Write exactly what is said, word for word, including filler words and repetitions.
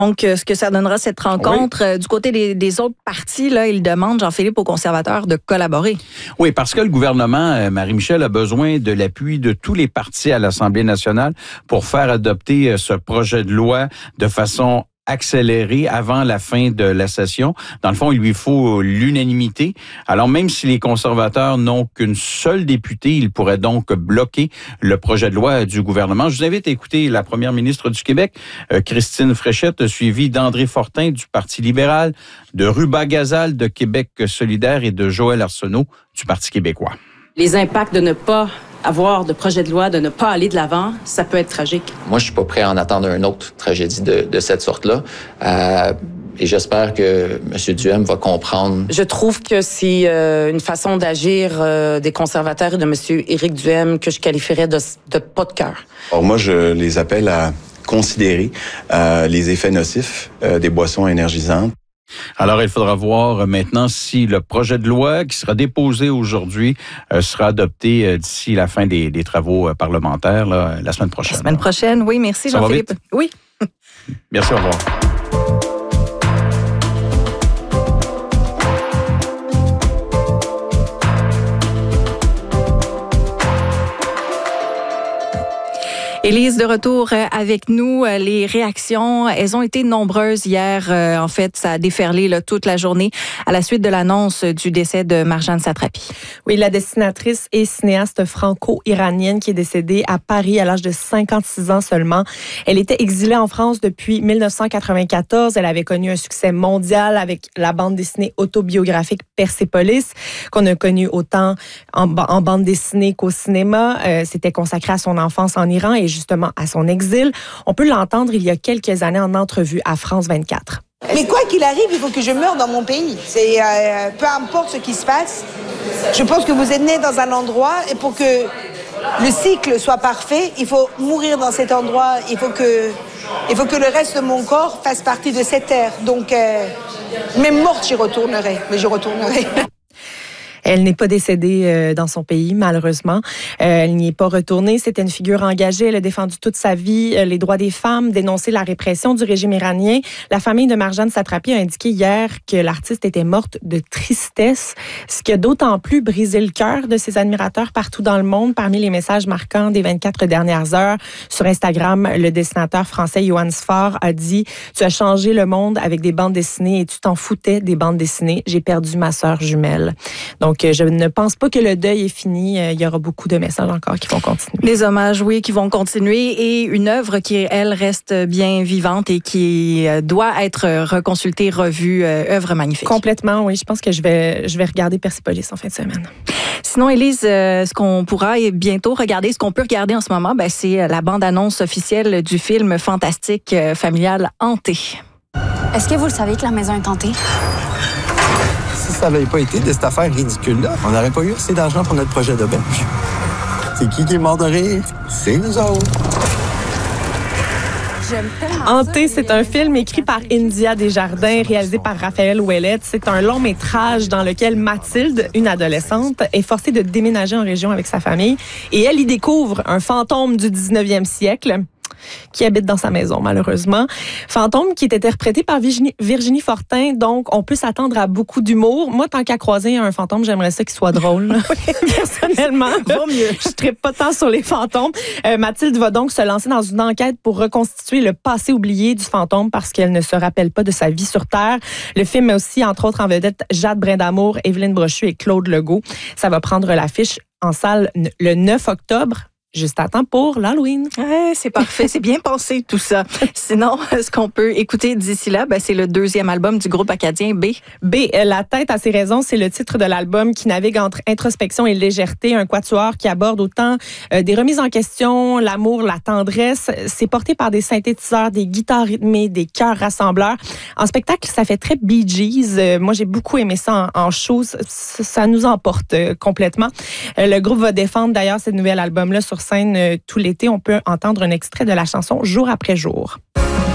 Donc, ce que ça donnera, cette rencontre, oui. Du côté des, des autres partis, là, ils demandent, Jean-Philippe, aux conservateurs de collaborer. Oui, parce que le gouvernement, Marie-Michel, a besoin de l'appui de tous les partis à l'Assemblée nationale pour faire adopter ce projet de loi de façon accéléré avant la fin de la session. Dans le fond, il lui faut l'unanimité. Alors, même si les conservateurs n'ont qu'une seule députée, ils pourraient donc bloquer le projet de loi du gouvernement. Je vous invite à écouter la première ministre du Québec, Christine Fréchette, suivie d'André Fortin du Parti libéral, de Ruba Gazal de Québec solidaire et de Joël Arsenault du Parti québécois. Les impacts de ne pas avoir de projet de loi, de ne pas aller de l'avant, ça peut être tragique. Moi, je suis pas prêt à en attendre une autre tragédie de, de cette sorte-là. Euh, et j'espère que M. Duhem va comprendre. Je trouve que c'est euh, une façon d'agir euh, des conservateurs et de M. Éric Duhem que je qualifierais de, de pas de cœur. Alors moi, je les appelle à considérer euh, les effets nocifs euh, des boissons énergisantes. Alors, il faudra voir maintenant si le projet de loi qui sera déposé aujourd'hui euh, sera adopté euh, d'ici la fin des, des travaux euh, parlementaires là, la semaine prochaine. La semaine prochaine, oui. Merci, Ça Jean-Philippe. Oui. Merci, au revoir. Élise, de retour avec nous. Les réactions, elles ont été nombreuses hier. En fait, ça a déferlé là, toute la journée à la suite de l'annonce du décès de Marjane Satrapi. Oui, la dessinatrice et cinéaste franco-iranienne qui est décédée à Paris à l'âge de cinquante-six ans seulement. Elle était exilée en France depuis mille neuf cent quatre-vingt-quatorze. Elle avait connu un succès mondial avec la bande dessinée autobiographique Persépolis, qu'on a connue autant en, en bande dessinée qu'au cinéma. Euh, c'était consacré à son enfance en Iran et justement à son exil. On peut l'entendre il y a quelques années en entrevue à France vingt-quatre. Mais quoi qu'il arrive, il faut que je meure dans mon pays. C'est euh, peu importe ce qui se passe. Je pense que vous êtes né dans un endroit et pour que le cycle soit parfait, il faut mourir dans cet endroit. Il faut que, il faut que le reste de mon corps fasse partie de cette terre. Donc, euh, même morte, j'y retournerai. Mais j'y retournerai. Elle n'est pas décédée euh, dans son pays, malheureusement. Euh, elle n'y est pas retournée. C'était une figure engagée. Elle a défendu toute sa vie euh, les droits des femmes, dénoncé la répression du régime iranien. La famille de Marjane Satrapi a indiqué hier que l'artiste était morte de tristesse, ce qui a d'autant plus brisé le cœur de ses admirateurs partout dans le monde. Parmi les messages marquants des vingt-quatre dernières heures, sur Instagram, le dessinateur français Johan Sfar a dit « Tu as changé le monde avec des bandes dessinées et tu t'en foutais des bandes dessinées. J'ai perdu ma sœur jumelle. » Donc, Donc, je ne pense pas que le deuil est fini. Il y aura beaucoup de messages encore qui vont continuer. Des hommages, oui, qui vont continuer et une œuvre qui, elle, reste bien vivante et qui doit être reconsultée, revue. Œuvre magnifique. Complètement, oui. Je pense que je vais, je vais regarder Persépolis en fin de semaine. Sinon, Élise, ce qu'on pourra bientôt regarder, ce qu'on peut regarder en ce moment, ben, c'est la bande-annonce officielle du film fantastique familial Hanté. Est-ce que vous le savez que la maison est hantée? Si ça n'avait pas été de cette affaire ridicule-là, on n'aurait pas eu assez d'argent pour notre projet d'auberge. C'est qui qui est mort de rire? C'est nous autres. Hanté, c'est un film écrit par India Desjardins, réalisé par Raphaël Ouellette. C'est un long métrage dans lequel Mathilde, une adolescente, est forcée de déménager en région avec sa famille et elle y découvre un fantôme du dix-neuvième siècle qui habite dans sa maison, malheureusement. Fantôme qui est interprété par Virginie, Virginie Fortin, donc on peut s'attendre à beaucoup d'humour. Moi, tant qu'à croiser un fantôme, j'aimerais ça qu'il soit drôle. Personnellement, vaut mieux. Je ne trippe pas tant sur les fantômes. Euh, Mathilde va donc se lancer dans une enquête pour reconstituer le passé oublié du fantôme parce qu'elle ne se rappelle pas de sa vie sur Terre. Le film met aussi, entre autres, en vedette Jade Brindamour, Évelyne Brochu et Claude Legault. Ça va prendre l'affiche en salle le neuf octobre. Juste à temps pour l'Halloween. Ouais, c'est parfait. C'est bien pensé, tout ça. Sinon, ce qu'on peut écouter d'ici là, ben, c'est le deuxième album du groupe acadien B. B, La tête à ses raisons, c'est le titre de l'album qui navigue entre introspection et légèreté. Un quatuor qui aborde autant euh, des remises en question, l'amour, la tendresse. C'est porté par des synthétiseurs, des guitares rythmées, des chœurs rassembleurs. En spectacle, ça fait très Bee Gees. Euh, moi, j'ai beaucoup aimé ça en, en show. Ça, ça nous emporte euh, complètement. Euh, le groupe va défendre d'ailleurs ce nouvel album-là sur scène euh, tout l'été. On peut entendre un extrait de la chanson Jour après jour.